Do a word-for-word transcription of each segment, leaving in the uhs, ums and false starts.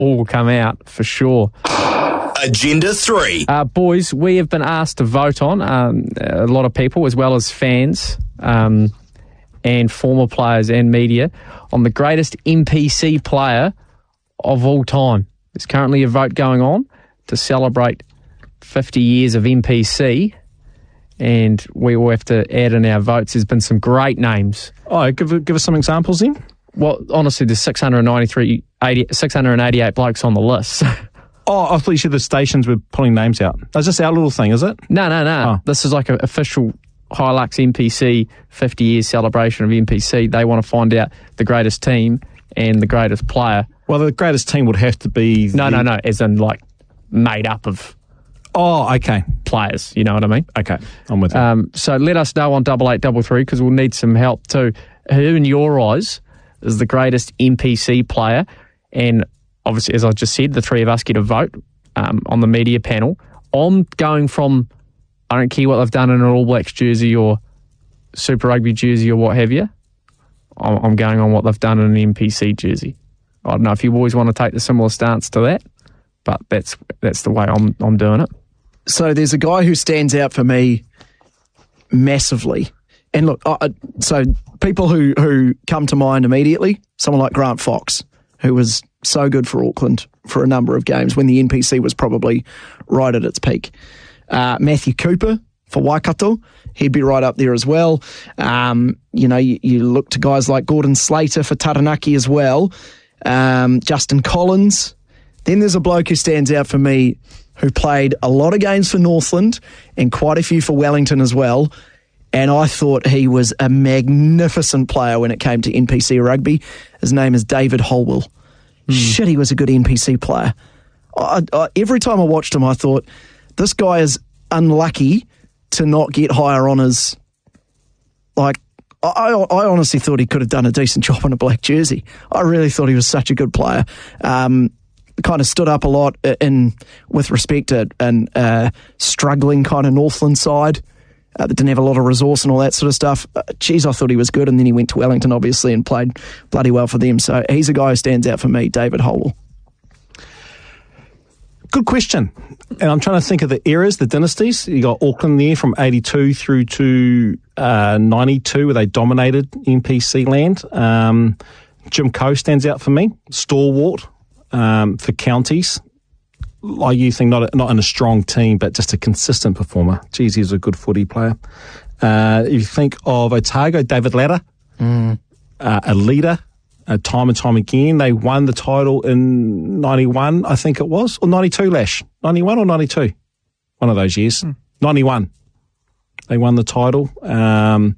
all come out for sure. Agenda three. Uh, boys, we have been asked to vote on, um, a lot of people, as well as fans um, and former players and media, on the greatest N P C player of all time. There's currently a vote going on to celebrate fifty years of N P C, and we will have to add in our votes. There's been some great names. Oh, give, give us some examples then. Well, honestly, there's six hundred ninety-three, eighty, six hundred eighty-eight blokes on the list. Oh, I thought you said the stations were pulling names out. That's just our little thing, is it? No, no, no. Oh. This is like an official Hilux N P C fifty years celebration of N P C. They want to find out the greatest team and the greatest player. Well, the greatest team would have to be... No, the... no, no, as in like made up of Oh, okay. players, you know what I mean? Okay, I'm with you. Um, so let us know on double eight double three because we'll need some help too. Who, in your eyes, is the greatest N P C player? And obviously, as I just said, the three of us get a vote um, on the media panel. I'm going from, I don't care what they've done in an All Blacks jersey or Super Rugby jersey or what have you. I'm, I'm going on what they've done in an N P C jersey. I don't know if you boys want to take the similar stance to that, but that's that's the way I'm I'm doing it. So there's a guy who stands out for me massively. And look, I, so people who, who come to mind immediately, someone like Grant Fox, who was so good for Auckland for a number of games when the N P C was probably right at its peak. Uh, Matthew Cooper for Waikato, he'd be right up there as well. Um, you know, you, you look to guys like Gordon Slater for Taranaki as well. Um, Justin Collins. Then there's a bloke who stands out for me who played a lot of games for Northland and quite a few for Wellington as well. And I thought he was a magnificent player when it came to N P C rugby. His name is David Holwell. Mm. Shit, he was a good N P C player. I, I, every time I watched him, I thought, this guy is unlucky to not get higher honours. Like, I, I honestly thought he could have done a decent job in a black jersey. I really thought he was such a good player. Um, kind of stood up a lot in with respect to an uh, struggling kind of Northland side uh, that didn't have a lot of resource and all that sort of stuff. Uh, geez, I thought he was good, and then he went to Wellington, obviously, and played bloody well for them. So he's a guy who stands out for me, David Holwell. Good question. And I'm trying to think of the eras, the dynasties. You got Auckland there from eighty-two through to uh, ninety-two, where they dominated N P C land. Um, Jim Coe stands out for me, stalwart um, for counties. Like you think, not a, not in a strong team, but just a consistent performer. Geez, he's a good footy player. Uh, if you think of Otago, David Latta, mm. uh, a leader. Uh, time and time again. They won the title in ninety-one, I think it was, or ninety-two, Lash. ninety-one or ninety-two? One of those years. Hmm. ninety-one. They won the title. Um,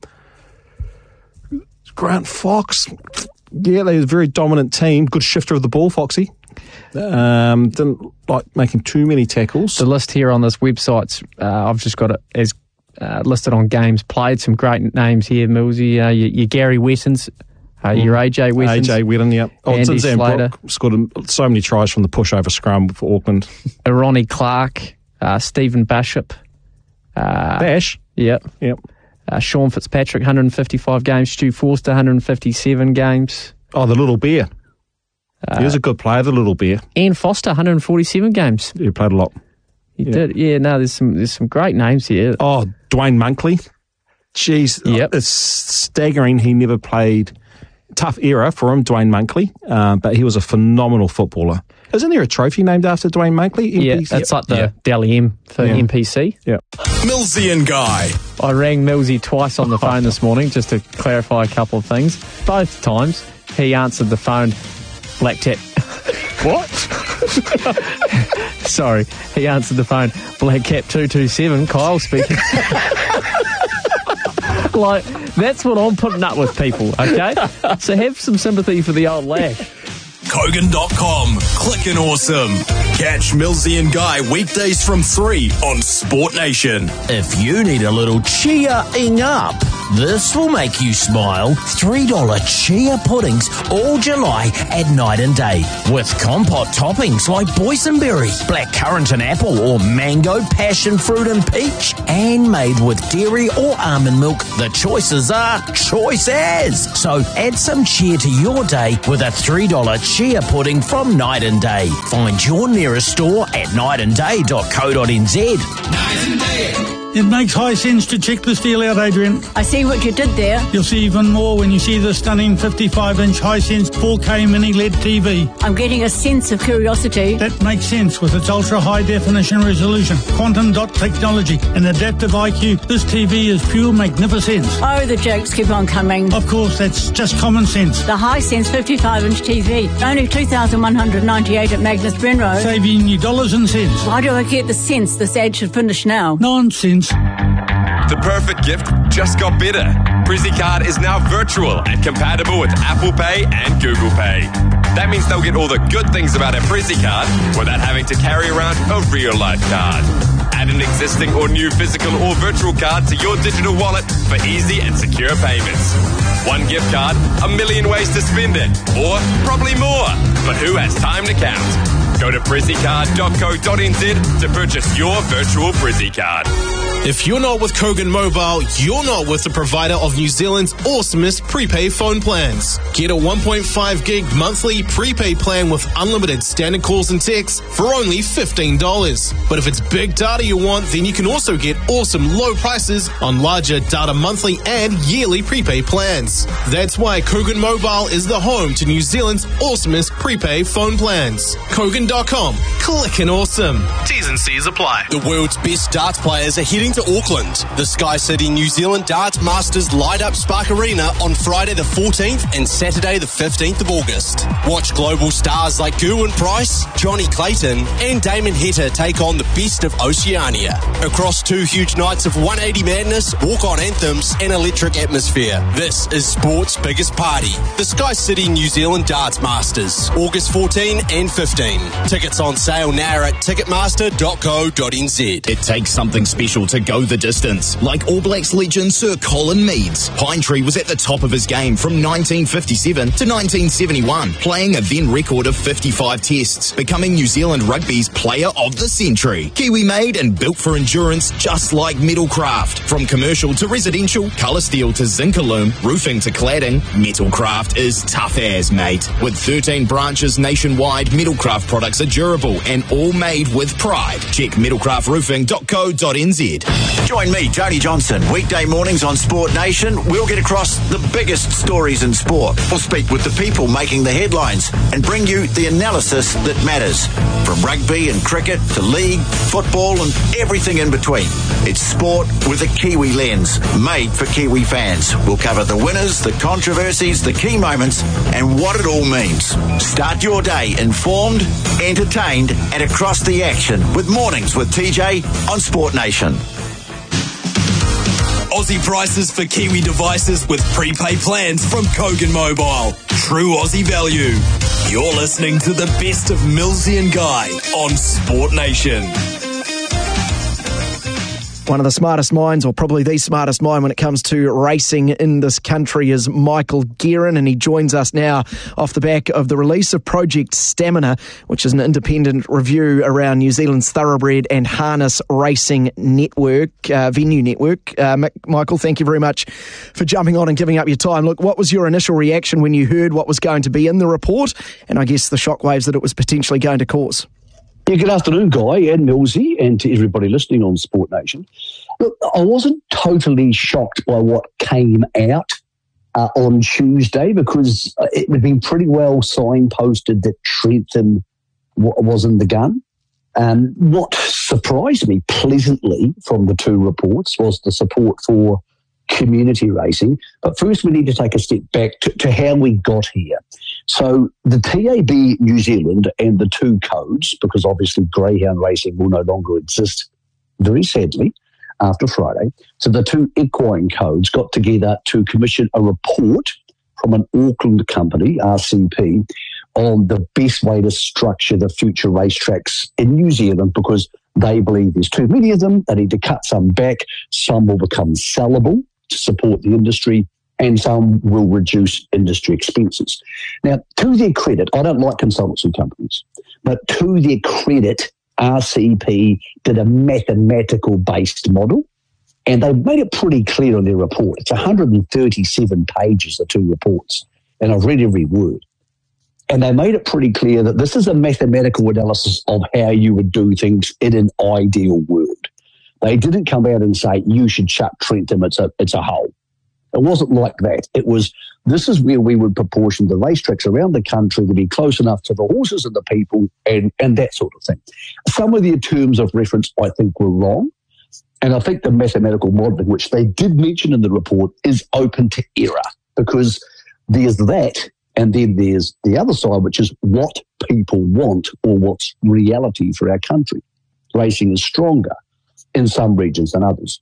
Grant Fox, yeah, they were a very dominant team. Good shifter of the ball, Foxy. Um, didn't like making too many tackles. The list here on this website's, uh, I've just got it as uh, listed on games played. Some great names here, Millsy. Uh, your, your Gary Wettins. Uh, your A J Wetton. A J Wetton, yeah. Oh, Andy Slater. Brook scored so many tries from the pushover scrum for Auckland. Ronnie Clark, uh, Stephen Bishop. Uh, Bash? Yep. Yep. Uh, Sean Fitzpatrick, one hundred fifty-five games. Stu Forster, one hundred fifty-seven games. Oh, the Little Bear. Uh, he was a good player, the Little Bear. Ian Foster, one hundred forty-seven games. He played a lot. He yeah. did. Yeah, no, there's some there's some great names here. Oh, Dwayne Monkley. Jeez, yep. It's staggering he never played. Tough era for him, Dwayne Monkley, uh, but he was a phenomenal footballer. Isn't there a trophy named after Dwayne Monkley? Yeah, that's like the yeah. Dally M for yeah. N P C. Yeah. Millsy and Guy. I rang Millsy twice on the phone this morning just to clarify a couple of things. Both times he answered the phone, Black Tap. What? Sorry, he answered the phone, Black Cap two two seven, Kyle speaking. Like, that's what I'm putting up with, people, okay? So have some sympathy for the old Lash. Kogan dot com. Clickin' awesome. Catch Millsy and Guy weekdays from three on Sport Nation. If you need a little cheering up, this will make you smile. three dollar chia puddings all July at night and day. With compote toppings like boysenberry, blackcurrant and apple, or mango, passion fruit and peach. And made with dairy or almond milk. The choices are choice as. So add some cheer to your day with a three dollar chia pudding from night and and Day. Find your nearest store at night and day dot co dot n z. Night and Day. It makes high sense to check the steel out, Adrian. I see what you did there. You'll see even more when you see the stunning fifty-five inch Hisense four K mini L E D T V. I'm getting a sense of curiosity. That makes sense with its ultra-high definition resolution, quantum dot technology and adaptive I Q. This T V is pure magnificence. Oh, the jokes keep on coming. Of course, that's just common sense. The Hisense fifty-five inch T V, only two thousand one hundred ninety-eight at Magnus Brenroe. Saving you dollars and cents. Why do I get the sense this ad should finish now? Nonsense. The perfect gift just got better. PrizzyCard is now virtual and compatible with Apple Pay and Google Pay. That means they'll get all the good things about a PrizzyCard without having to carry around a real-life card. Add an existing or new physical or virtual card to your digital wallet for easy and secure payments. One gift card, a million ways to spend it, or probably more, but who has time to count? Go to prizzycard dot co dot n z to purchase your virtual PrizzyCard. If you're not with Kogan Mobile, you're not with the provider of New Zealand's awesomest prepaid phone plans. Get a one point five gig monthly prepaid plan with unlimited standard calls and texts for only fifteen dollars. But if it's big data you want, then you can also get awesome low prices on larger data monthly and yearly prepaid plans. That's why Kogan Mobile is the home to New Zealand's awesomest prepaid phone plans. Kogan dot com. Clickin' awesome. T's and C's apply. The world's best darts players are heading to Auckland. The Sky City New Zealand Darts Masters light up Spark Arena on Friday the fourteenth and Saturday the fifteenth of August. Watch global stars like Gerwyn Price, Johnny Clayton and Damon Heta take on the best of Oceania. Across two huge nights of one eighty madness, walk-on anthems and electric atmosphere. This is sport's biggest party. The Sky City New Zealand Darts Masters, August fourteenth and fifteenth. Tickets on sale now at ticketmaster dot co dot n z. It takes something special to go the distance, like All Blacks legend Sir Colin Meads. Pinetree was at the top of his game from nineteen fifty-seven to nineteen seventy-one, playing a then record of fifty-five tests, becoming New Zealand Rugby's Player of the Century. Kiwi made and built for endurance, just like Metalcraft. From commercial to residential, colour steel to Zincalume, roofing to cladding, Metalcraft is tough as, mate. With thirteen branches nationwide, Metalcraft products are durable and all made with pride. Check metalcraft roofing dot co dot n z. Join me, Jody Johnson, weekday mornings on Sport Nation. We'll get across the biggest stories in sport. We'll speak with the people making the headlines and bring you the analysis that matters. From rugby and cricket to league, football and everything in between. It's sport with a Kiwi lens, made for Kiwi fans. We'll cover the winners, the controversies, the key moments and what it all means. Start your day informed, entertained and across the action with Mornings with T J on Sport Nation. Aussie prices for Kiwi devices with prepaid plans from Kogan Mobile. True Aussie value. You're listening to the best of Millsy and Guy on Sport Nation. One of the smartest minds, or probably the smartest mind when it comes to racing in this country, is Michael Guerin, and he joins us now off the back of the release of Project Stamina, which is an independent review around New Zealand's thoroughbred and harness racing network, uh, venue network. Uh, Michael, thank you very much for jumping on and giving up your time. Look, what was your initial reaction when you heard what was going to be in the report, and I guess the shockwaves that it was potentially going to cause? Yeah, good afternoon, Guy and Millsy, and to everybody listening on Sport Nation. Look, I wasn't totally shocked by what came out uh, on Tuesday because it had been pretty well signposted that Trentham w- was in the gun. Um, what surprised me pleasantly from the two reports was the support for community racing. But first we need to take a step back to, to how we got here. So the T A B New Zealand and the two codes, because obviously greyhound racing will no longer exist, very sadly, after Friday. So the two equine codes got together to commission a report from an Auckland company, R C P, on the best way to structure the future racetracks in New Zealand, because they believe there's too many of them. They need to cut some back. Some will become sellable to support the industry, and some will reduce industry expenses. Now, to their credit, I don't like consultancy companies, but to their credit, R C P did a mathematical-based model, and they made it pretty clear in their report. It's one hundred thirty-seven pages, the two reports, and I've read every word. And they made it pretty clear that this is a mathematical analysis of how you would do things in an ideal world. They didn't come out and say, you should shut Trentham, it's a, it's a hole. It wasn't like that. It was, this is where we would proportion the racetracks around the country to be close enough to the horses and the people and, and that sort of thing. Some of their terms of reference, I think, were wrong. And I think the mathematical modelling, which they did mention in the report, is open to error, because there's that, and then there's the other side, which is what people want or what's reality for our country. Racing is stronger in some regions than others.